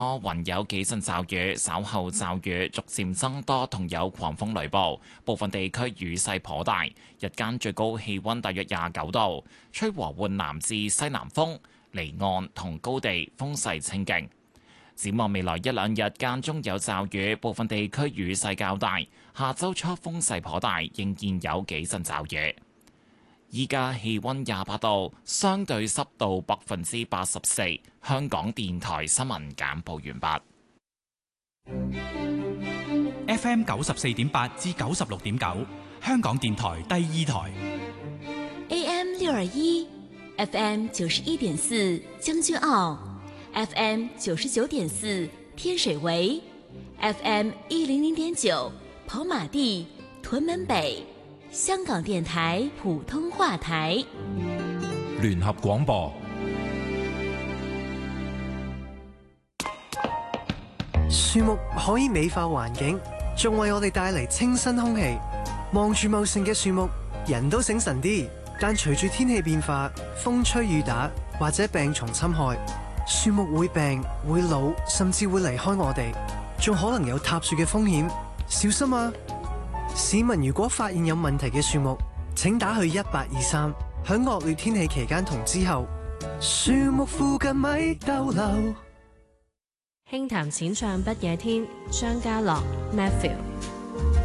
雲有幾陣驟雨，稍後驟雨逐漸增多，同有狂風雷暴，部分地區雨勢頗大。日間最高氣溫大約29度，吹和緩南至西南風，離岸同高地風勢清勁。展望未來一兩日間中有驟雨，部分地區雨勢較大。下周初風勢頗大，仍然有幾陣驟雨。依家氣溫28度，相對濕度84%。香港電台新聞簡報完畢。FM 94.8至96.9，香港電台第二台。 AM 621 ，FM 91.4將軍澳 ，FM 99.4天水圍 ，FM 100.9跑馬地屯門北。香港電台普通話台， 聯合廣播。 樹木可以美化環境，仲為我哋帶嚟清新空氣。望住茂盛嘅樹木，人都醒神啲。但隨住天氣變化，風吹雨打或者病蟲侵害，樹木會病、會老，甚至會離開我哋，仲可能有塌樹嘅風險。小心啊！市民如果發現有問題嘅樹木，請打去1823。響惡劣天氣期間同之後，樹木附近咪逗留。 輕談淺唱不夜天，張家樂 Matthew。